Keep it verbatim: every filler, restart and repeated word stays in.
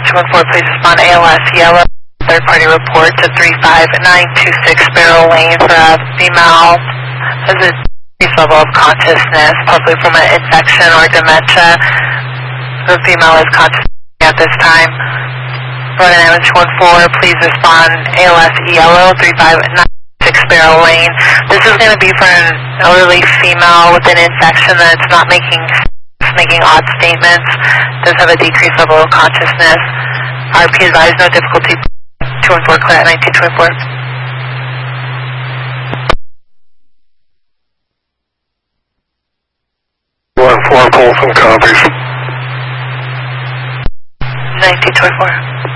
two one four, please respond A L S yellow. Third party report to three five nine two six Sparrow Lane for a female has a decreased level of consciousness, possibly from an infection or dementia. The female is conscious at this time. Rhode Island two one four, please respond A L S yellow three five nine two six Sparrow Lane. This is going to be for an elderly female with an infection that's not making making odd statements, does have a decreased level of consciousness. R P advised no difficulty. two one four, clear at nineteen twenty-four. one four, Folsom copies. nineteen twenty-four.